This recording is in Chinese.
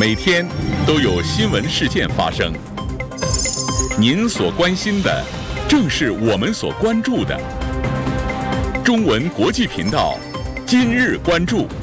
每天都有新闻事件发生，您所关心的，正是我们所关注的。中文国际频道，今日关注。